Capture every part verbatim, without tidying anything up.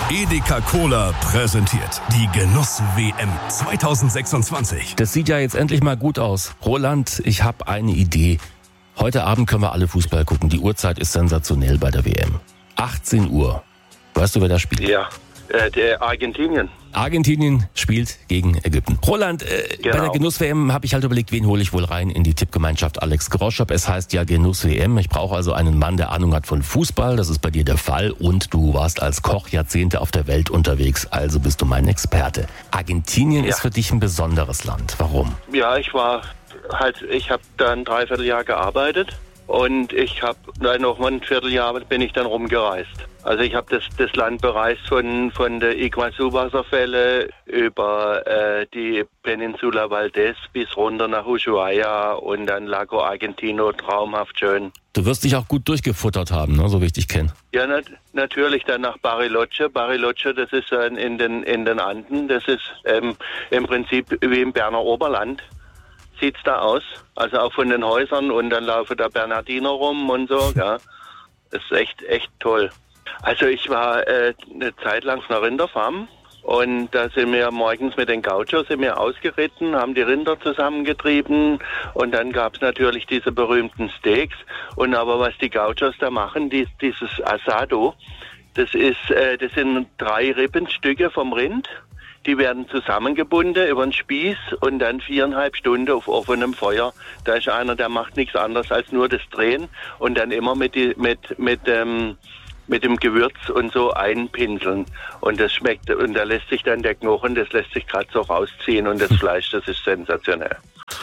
Edeka Cola präsentiert die Genuss-W M zwanzig sechsundzwanzig. Das sieht ja jetzt endlich mal gut aus. Roland, ich habe eine Idee. Heute Abend können wir alle Fußball gucken. Die Uhrzeit ist sensationell bei der W M. achtzehn Uhr. Weißt du, wer da spielt? Ja, äh, der Argentinien. Argentinien spielt gegen Ägypten. Roland, äh, Genau. bei der Genuss-W M habe ich halt überlegt, wen hole ich wohl rein in die Tippgemeinschaft Alex Groschop. Es heißt ja Genuss-W M. Ich brauche also einen Mann, der Ahnung hat von Fußball. Das ist bei dir der Fall. Und du warst als Koch Jahrzehnte auf der Welt unterwegs. Also bist du mein Experte. Argentinien Ja. ist für dich ein besonderes Land. Warum? Ja, ich war halt, ich habe da ein Dreivierteljahr gearbeitet und ich habe dann noch mal ein Vierteljahr bin ich dann rumgereist. Also ich habe das, das Land bereist von, von der Iguazu-Wasserfälle über äh, die Peninsula Valdez bis runter nach Ushuaia und dann Lago Argentino, traumhaft schön. Du wirst dich auch gut durchgefuttert haben, ne? So wie ich dich kenne. Ja, nat natürlich dann nach Bariloche. Bariloche, das ist äh, in, den, in den Anden, das ist ähm, im Prinzip wie im Berner Oberland. Sieht's da aus, also auch von den Häusern und dann laufen da Bernardiner rum und so, ja. Das ist echt, echt toll. Also ich war äh, eine Zeit lang auf einer Rinderfarm und da sind wir morgens mit den Gauchos sind wir ausgeritten, haben die Rinder zusammengetrieben und dann gab's natürlich diese berühmten Steaks. Und aber was die Gauchos da machen, dies, dieses Asado, das ist, äh, das sind drei Rippenstücke vom Rind. Die werden zusammengebunden über den Spieß und dann viereinhalb Stunden auf offenem Feuer. Da ist einer, der macht nichts anderes als nur das Drehen und dann immer mit die, mit mit ähm, mit dem Gewürz und so einpinseln. Und das schmeckt, und da lässt sich dann der Knochen, das lässt sich gerade so rausziehen und das Fleisch, das ist sensationell.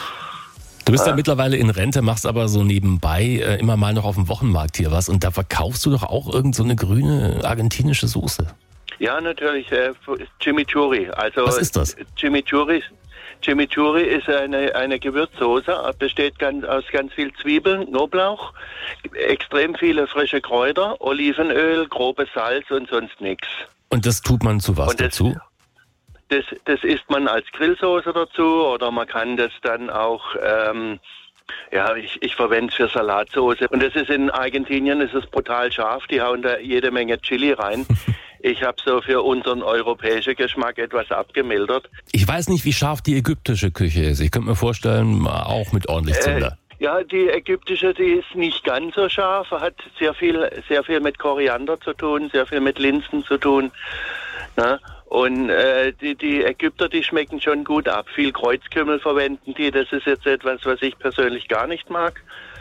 Du bist ja mittlerweile in Rente, machst aber so nebenbei äh, immer mal noch auf dem Wochenmarkt hier was und da verkaufst du doch auch irgend so eine grüne argentinische Soße. Ja, natürlich, äh, Chimichurri. Also Was ist das? Chimichurri, Chimichurri ist eine, eine Gewürzsoße, besteht ganz, aus ganz viel Zwiebeln, Knoblauch, extrem viele frische Kräuter, Olivenöl, grobes Salz und sonst nichts. Und das tut man zu was Und das- dazu? Das, das isst man als Grillsoße dazu oder man kann das dann auch, ähm, ja, ich, ich verwende es für Salatsoße. Und das ist in Argentinien, ist es brutal scharf, die hauen da jede Menge Chili rein. Ich habe so für unseren europäischen Geschmack etwas abgemildert. Ich weiß nicht, wie scharf die ägyptische Küche ist. Ich könnte mir vorstellen, auch mit ordentlich Zunder. Äh, ja, die ägyptische, die ist nicht ganz so scharf, hat sehr viel, sehr viel mit Koriander zu tun, sehr viel mit Linsen zu tun. Ne? Und äh, die, die Ägypter, die schmecken schon gut ab. Viel Kreuzkümmel verwenden die, das ist jetzt etwas, was ich persönlich gar nicht mag.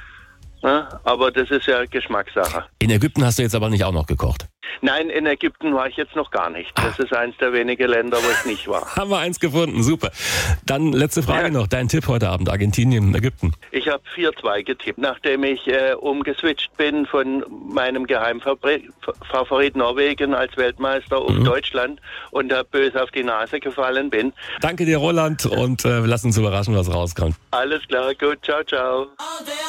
Ne? Aber das ist ja Geschmackssache. In Ägypten hast du jetzt aber nicht auch noch gekocht. Nein, in Ägypten war ich jetzt noch gar nicht. Das ist eins der wenigen Länder, wo ich nicht war. Haben wir eins gefunden, super. Dann letzte Frage Ja. noch, dein Tipp heute Abend, Argentinien, Ägypten. Ich habe vier zwei getippt, nachdem ich äh, umgeswitcht bin von meinem Geheimfavorit Norwegen als Weltmeister auf Mhm. Deutschland und da böse auf die Nase gefallen bin. Danke dir, Roland, und äh, lass uns überraschen, was rauskommt. Alles klar, gut, ciao, ciao.